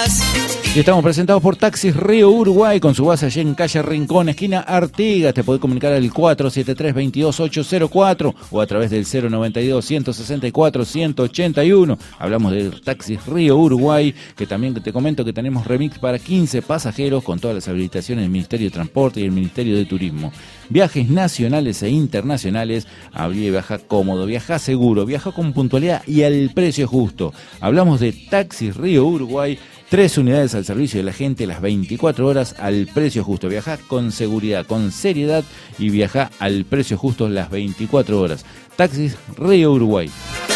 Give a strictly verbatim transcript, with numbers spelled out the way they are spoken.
días. Y estamos presentados por Taxis Río Uruguay, con su base allí en calle Rincón, esquina Artigas. Te podés comunicar al cuatro siete tres, veintidós ocho cero cuatro o a través del cero noventa y dos, ciento sesenta y cuatro, ciento ochenta y uno. Hablamos de Taxis Río Uruguay, que también te comento que tenemos remix para quince pasajeros con todas las habilitaciones del Ministerio de Transporte y el Ministerio de Turismo. Viajes nacionales e internacionales. Abrí y viaja cómodo, viaja seguro, viaja con puntualidad y al precio justo. Hablamos de Taxis Río Uruguay. Tres unidades al servicio de la gente las veinticuatro horas al precio justo. Viajá con seguridad, con seriedad y viajá al precio justo las veinticuatro horas. Taxis Río Uruguay.